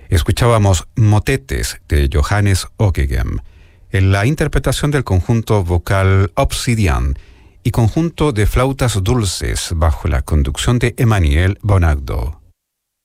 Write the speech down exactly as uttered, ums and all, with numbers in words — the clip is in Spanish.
Escuchábamos Motetes de Johannes Ockeghem, en la interpretación del conjunto vocal Obsidian y conjunto de flautas dulces bajo la conducción de Emmanuel Bonagdo.